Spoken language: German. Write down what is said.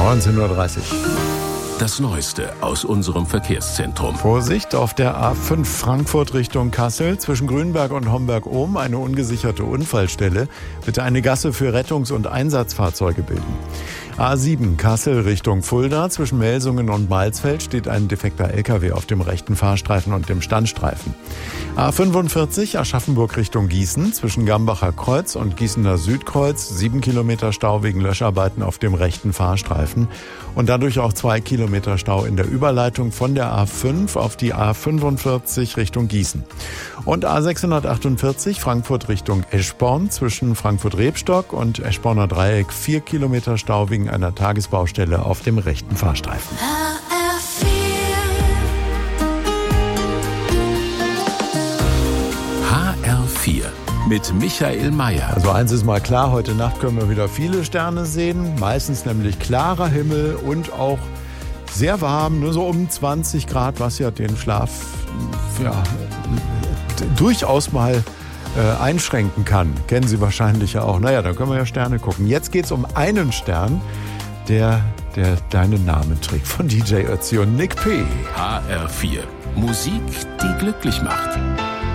19:30 Uhr. Das Neueste aus unserem Verkehrszentrum. Vorsicht auf der A5 Frankfurt Richtung Kassel. Zwischen Grünberg und Homberg-Ohm eine ungesicherte Unfallstelle. Bitte eine Gasse für Rettungs- und Einsatzfahrzeuge bilden. A7 Kassel Richtung Fulda. Zwischen Melsungen und Malsfeld steht ein defekter LKW auf dem rechten Fahrstreifen und dem Standstreifen. A45 Aschaffenburg Richtung Gießen. Zwischen Gambacher Kreuz und Gießener Südkreuz 7 Kilometer Stau wegen Löscharbeiten auf dem rechten Fahrstreifen. Und dadurch auch 2 Kilometer Stau in der Überleitung von der A5 auf die A45 Richtung Gießen. Und A648 Frankfurt Richtung Eschborn. Zwischen Frankfurt-Rebstock und Eschborner Dreieck 4 Kilometer Stau wegen einer Tagesbaustelle auf dem rechten Fahrstreifen. HR4 mit Michael Mayer. Also eins ist mal klar, heute Nacht können wir wieder viele Sterne sehen. Meistens nämlich klarer Himmel und auch sehr warm, nur so um 20 Grad, was ja den Schlaf durchaus mal einschränken kann. Kennen Sie wahrscheinlich ja auch. Naja, dann können wir ja Sterne gucken. Jetzt geht es um einen Stern, der deinen Namen trägt, von DJ Ötzi und Nick P. HR4. Musik, die glücklich macht.